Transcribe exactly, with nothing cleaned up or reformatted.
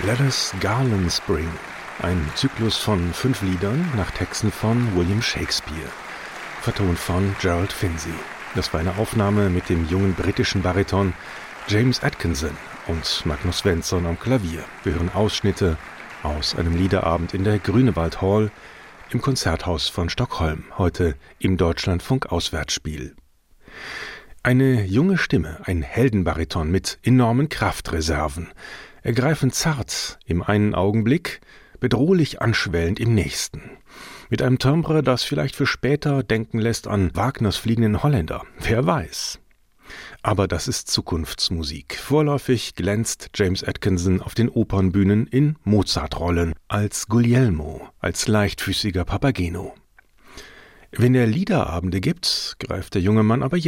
Let Us Garland Spring, ein Zyklus von fünf Liedern nach Texten von William Shakespeare, vertont von Gerald Finzi. Das war eine Aufnahme mit dem jungen britischen Bariton James Atkinson und Magnus Svensson am Klavier. Wir hören Ausschnitte aus einem Liederabend in der Grünewald Hall im Konzerthaus von Stockholm, heute im Deutschlandfunk Auswärtsspiel. Eine junge Stimme, ein Heldenbariton mit enormen Kraftreserven, ergreifend zart im einen Augenblick, bedrohlich anschwellend im nächsten. Mit einem Timbre, das vielleicht für später denken lässt an Wagners Fliegenden Holländer. Wer weiß. Aber das ist Zukunftsmusik. Vorläufig glänzt James Atkinson auf den Opernbühnen in Mozart-Rollen, als Guglielmo, als leichtfüßiger Papageno. Wenn er Liederabende gibt, greift der junge Mann aber